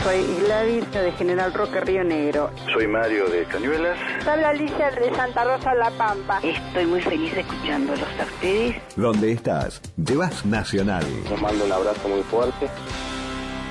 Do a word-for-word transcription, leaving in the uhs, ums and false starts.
Soy Gladys de General Roque, Río Negro. Soy Mario de Cañuelas. Soy Alicia de Santa Rosa, La Pampa. Estoy muy feliz escuchándolos a ustedes. ¿Dónde estás? Llevas Nacional. Les mando un abrazo muy fuerte.